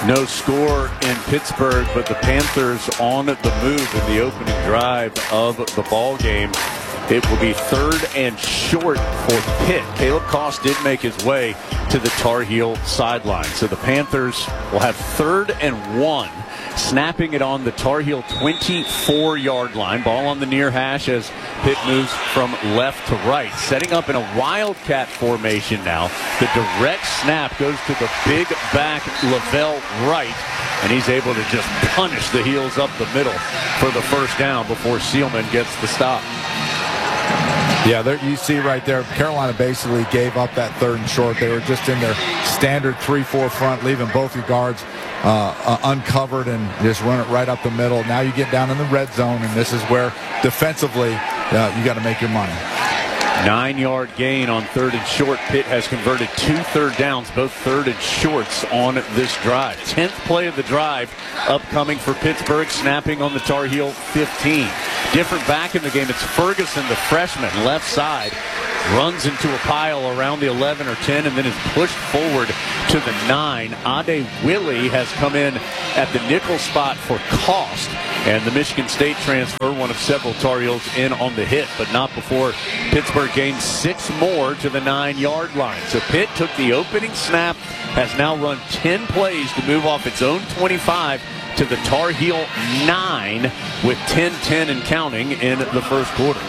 No score in Pittsburgh, but the Panthers on the move in the opening drive of the ball game. It will be 3rd and short for Pitt. Caleb Koss did make his way to the Tar Heel sideline. So the Panthers will have 3rd and 1, snapping it on the Tar Heel 24-yard line. Ball on the near hash as Pitt moves from left to right. Setting up in a wildcat formation now. The direct snap goes to the big back Lavelle Wright, and he's able to just punish the Heels up the middle for the first down before Seelman gets the stop. Yeah, there you see right there, Carolina basically gave up that 3rd and short. They were just in their standard 3-4 front, leaving both your guards uncovered and just run it right up the middle. Now you get down in the red zone, and this is where defensively you got to make your money. 9-yard gain on 3rd and short. Pitt has converted 2 third downs, both 3rd and shorts on this drive. 10th play of the drive upcoming for Pittsburgh, snapping on the Tar Heel 15. Different back in the game. It's Ferguson, the freshman, left side. Runs into a pile around the 11 or 10 and then is pushed forward to the 9. Ade Willie has come in at the nickel spot for Koss. And the Michigan State transfer, one of several Tar Heels in on the hit, but not before Pittsburgh gained 6 more to the 9-yard line. So Pitt took the opening snap, has now run 10 plays to move off its own 25 to the Tar Heel 9 with 10-10 and counting in the first quarter.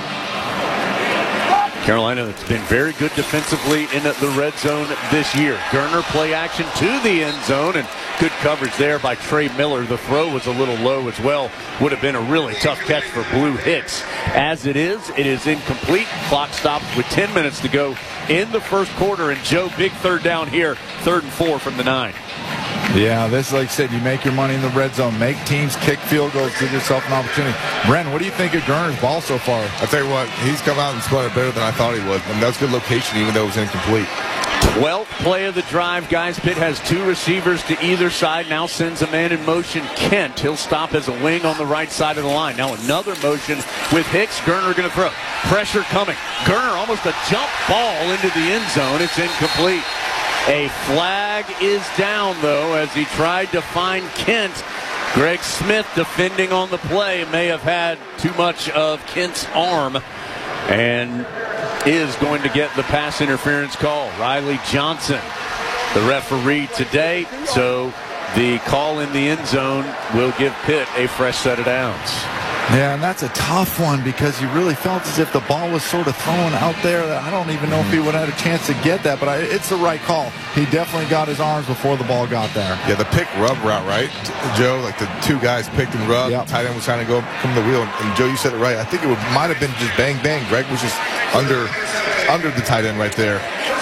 Carolina has been very good defensively in the red zone this year. Gerner play action to the end zone, and good coverage there by Trey Miller. The throw was a little low as well. Would have been a really tough catch for Blue Hicks. As it is incomplete. Clock stops with 10 minutes to go in the first quarter, and Joe, big 3rd down here, 3rd and 4 from the 9. Yeah, this, like I said, you make your money in the red zone. Make teams kick field goals, give yourself an opportunity. Bren, what do you think of Gerner's ball so far? I tell you what, he's come out and spotted better than I thought he would. I mean, that was good location, even though it was incomplete. 12th play of the drive, guys. Pitt has 2 receivers to either side. Now sends a man in motion, Kent. He'll stop as a wing on the right side of the line. Now another motion with Hicks. Gerner going to throw. Pressure coming. Gerner almost a jump ball into the end zone. It's incomplete. A flag is down, though, as he tried to find Kent. Greg Smith defending on the play may have had too much of Kent's arm and is going to get the pass interference call. Riley Johnson, the referee today, so the call in the end zone will give Pitt a fresh set of downs. Yeah, and that's a tough one because you really felt as if the ball was sort of thrown out there. I don't even know if he would have had a chance to get that, but it's the right call. He definitely got his arms before the ball got there. Yeah, the pick rub route, right, Joe? Like the 2 guys picked and rubbed. Yep. Tight end was trying to go come to the wheel, and Joe, you said it right. I think it might have been just bang bang. Greg was just under the tight end right there.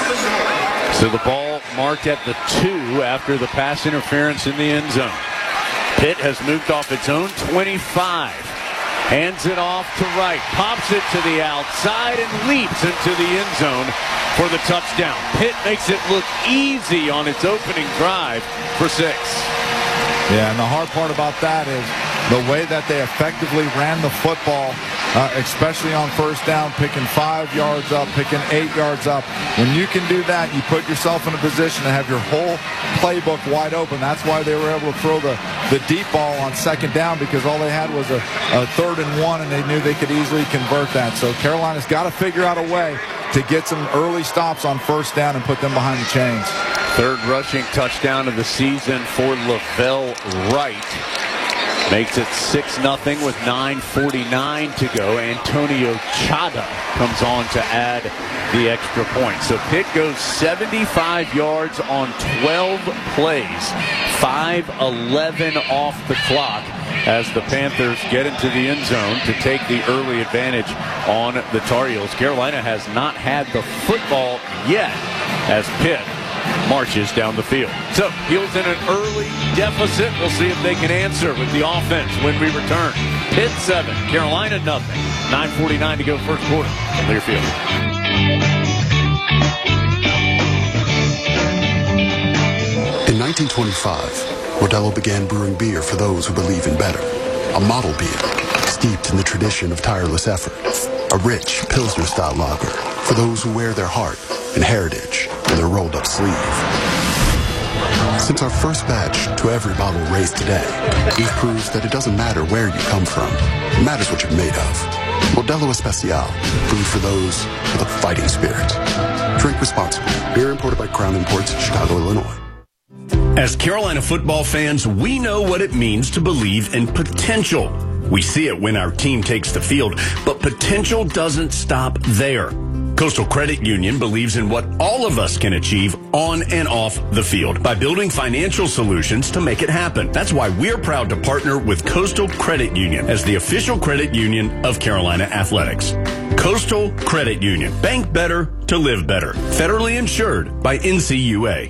So the ball marked at the 2 after the pass interference in the end zone. Pitt has moved off its own 25. Hands it off to Wright, pops it to the outside and leaps into the end zone for the touchdown. Pitt makes it look easy on its opening drive for 6. Yeah, and the hard part about that is the way that they effectively ran the football, especially on first down, picking 5 yards up, picking 8 yards up. When you can do that, you put yourself in a position to have your whole playbook wide open. That's why they were able to throw the deep ball on 2nd down, because all they had was a 3rd and 1, and they knew they could easily convert that. So Carolina's got to figure out a way to get some early stops on first down and put them behind the chains. 3rd rushing touchdown of the season for Lavelle Wright. Makes it 6-0 with 9:49 to go. Antonio Chada comes on to add the extra point. So Pitt goes 75 yards on 12 plays. 5:11 off the clock as the Panthers get into the end zone to take the early advantage on the Tar Heels. Carolina has not had the football yet as Pitt marches down the field. So Heels in an early deficit. We'll see if they can answer with the offense when we return. Pitt 7, Carolina nothing. 9:49 to go first quarter. Learfield. In 1925, Modelo began brewing beer for those who believe in better. A model beer steeped in the tradition of tireless effort. A rich Pilsner-style lager for those who wear their heart and heritage in their rolled-up sleeve. Since our first batch to every bottle raised today, we've proved that it doesn't matter where you come from. It matters what you're made of. Modelo Especial, brewed for those with a fighting spirit. Drink responsibly. Beer imported by Crown Imports, Chicago, Illinois. As Carolina football fans, we know what it means to believe in potential. We see it when our team takes the field, but potential doesn't stop there. Coastal Credit Union believes in what all of us can achieve on and off the field by building financial solutions to make it happen. That's why we're proud to partner with Coastal Credit Union as the official credit union of Carolina Athletics. Coastal Credit Union. Bank better to live better. Federally insured by NCUA.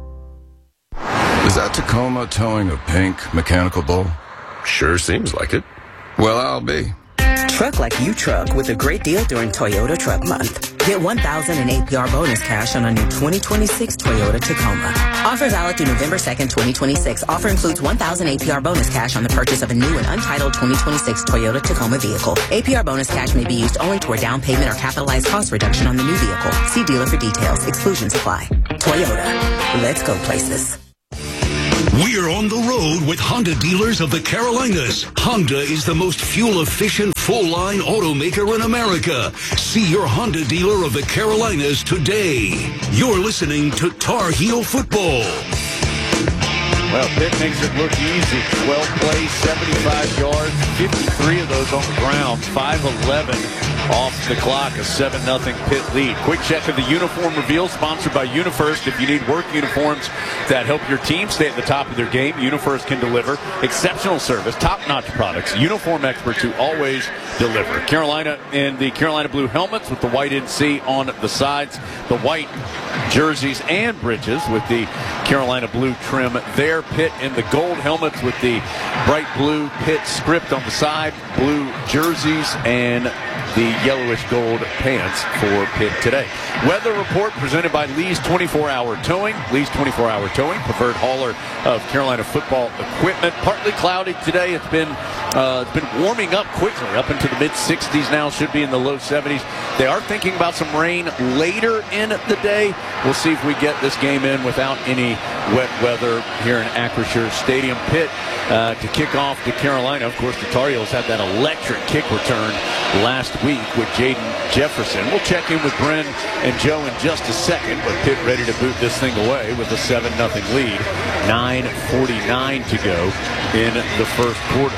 Is that Tacoma towing a pink mechanical bull? Sure seems like it. Well, I'll be. Truck like you truck with a great deal during Toyota Truck Month. Get $1,000 in APR bonus cash on a new 2026 Toyota Tacoma. Offer valid through November 2nd, 2026. Offer includes $1,000 APR bonus cash on the purchase of a new and untitled 2026 Toyota Tacoma vehicle. APR bonus cash may be used only toward down payment or capitalized cost reduction on the new vehicle. See dealer for details. Exclusions apply. Toyota. Let's go places. We're on the road with Honda dealers of the Carolinas. Honda is the most fuel-efficient, full-line automaker in America. See your Honda dealer of the Carolinas today. You're listening to Tar Heel Football. Well, Pitt makes it look easy. 12 plays, 75 yards, 53 of those on the ground, 5-11 off the clock, a 7-0 Pitt lead. Quick check of the uniform reveal, sponsored by UniFirst. If you need work uniforms that help your team stay at the top of their game, UniFirst can deliver exceptional service, top-notch products, uniform experts who always deliver. Carolina in the Carolina blue helmets with the white NC on the sides, the white jerseys and breeches with the Carolina blue trim there. Pitt in the gold helmets with the bright blue Pitt script on the side, blue jerseys, and the yellowish gold pants for Pitt today. Weather report presented by Lee's 24-hour Towing. Lee's 24-hour Towing, preferred hauler of Carolina football equipment. Partly cloudy today. It's been warming up quickly, up into the mid-60s now. Should be in the low 70s. They are thinking about some rain later in the day. We'll see if we get this game in without any wet weather here in Acrisure Stadium. Pitt to kick off to Carolina. Of course, the Tar Heels had that electric kick return last week with Jaden Jefferson. We'll check in with Bren and Joe in just a second, but Pitt ready to boot this thing away with a 7-0 lead. 9:49 to go in the first quarter.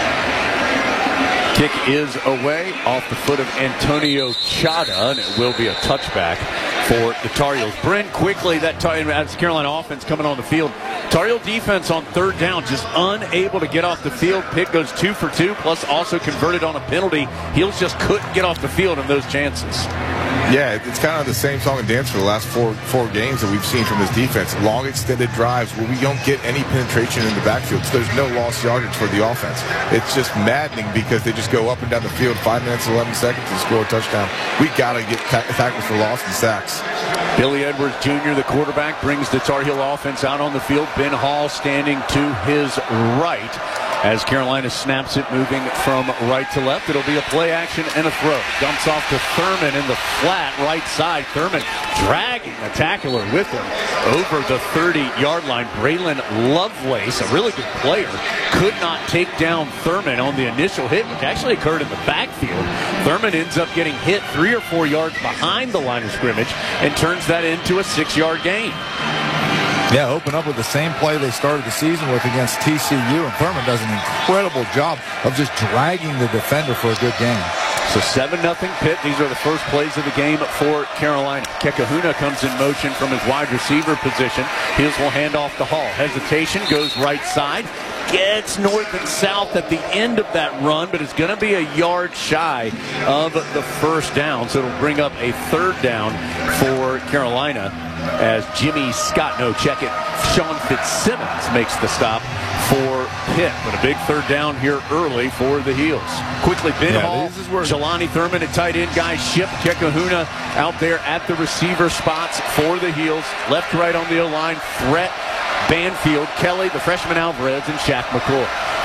Kick is away off the foot of Antonio Chada, and it will be a touchback for the Tar Heels. Bren, quickly, that's Carolina offense coming on the field. Tar Heel defense on third down, just unable to get off the field. Pitt goes 2 for 2, plus also converted on a penalty. Heels just couldn't get off the field in those chances. Yeah, it's kind of the same song and dance for the last four games that we've seen from this defense. Long extended drives where we don't get any penetration in the backfield, so there's no lost yardage for the offense. It's just maddening because they just go up and down the field 5 minutes and 11 seconds to score a touchdown. We got to get tackles for loss and sacks. Billy Edwards Jr., the quarterback, brings the Tar Heel offense out on the field. Ben Hall standing to his right as Carolina snaps it, moving from right to left. It'll be a play action and a throw. Dumps off to Thurman in the flat right side. Thurman dragging the tackler with him over the 30-yard line. Braylon Lovelace, a really good player, could not take down Thurman on the initial hit, which actually occurred in the backfield. Thurman ends up getting hit 3 or 4 yards behind the line of scrimmage and turns that into a 6-yard gain. Yeah, open up with the same play they started the season with against TCU, and Thurman does an incredible job of just dragging the defender for a good game. So 7-0 Pitt. These are the first plays of the game for Carolina. Kekahuna comes in motion from his wide receiver position. Heels will hand off to Hall. Hesitation, goes right side. Gets north and south at the end of that run, but it's going to be a yard shy of the first down. So it'll bring up a third down for Carolina as Jimmy Scott, no, check it, Sean Fitzsimmons makes the stop for Pitt. But a big third down here early for the Heels. Quickly, Ben Hall, Jelani Thurman at tight end, guys ship Kekahuna out there at the receiver spots for the Heels. Left, right on the O-line, Threat, Banfield, Kelly, the freshman Alvarez, and Shaq McCoy.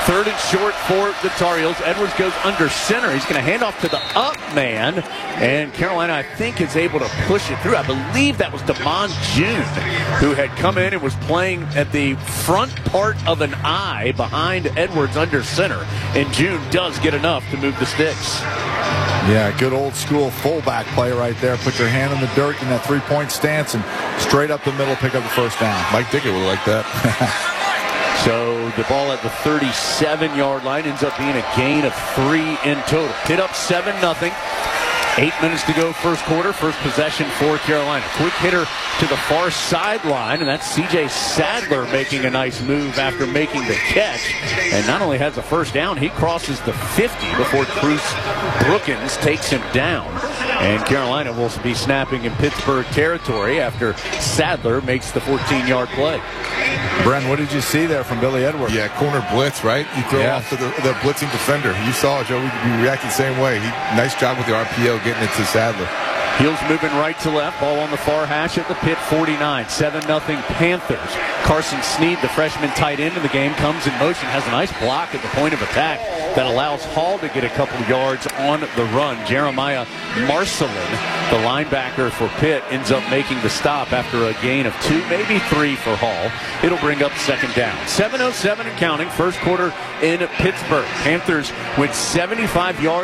3rd and short for the Tar Heels. Edwards goes under center. He's going to hand off to the up man. And Carolina, I think, is able to push it through. I believe that was Damon June, who had come in and was playing at the front part of an I behind Edwards under center. And June does get enough to move the sticks. Yeah, good old school fullback play right there. Put your hand in the dirt in that three-point stance and straight up the middle, pick up the first down. Mike Dickett would like that. So the ball at the 37-yard line ends up being a gain of 3 in total. Pitt up 7-0. 8 minutes to go first quarter. First possession for Carolina. Quick hitter to the far sideline, and that's C.J. Sadler making a nice move after making the catch. And not only has a first down, he crosses the 50 before Cruz Brookins takes him down. And Carolina will be snapping in Pittsburgh territory after Sadler makes the 14-yard play. Bren, what did you see there from Billy Edwards? Yeah, corner blitz, right? You throw off to the blitzing defender. You saw it, Joe. We reacted the same way. Nice job with the RPO getting it to Sadler. Heels moving right to left. Ball on the far hash at the Pitt 49. 7-0 Panthers. Carson Snead, the freshman tight end of the game, comes in motion. Has a nice block at the point of attack that allows Hall to get a couple yards on the run. Jeremiah Marcelin, the linebacker for Pitt, ends up making the stop after a gain of 2, maybe 3 for Hall. It'll bring up second down. 7:07 and counting. First quarter in Pittsburgh. Panthers with 75 yards.